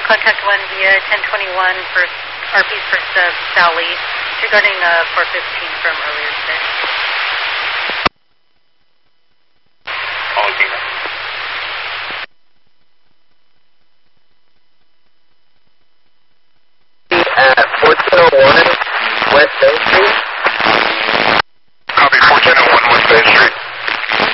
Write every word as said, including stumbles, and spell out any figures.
contact one via ten twenty-one for R P's first uh, Sally regarding uh, four fifteen from earlier today. All Gina. At fourteen oh one West Main Street.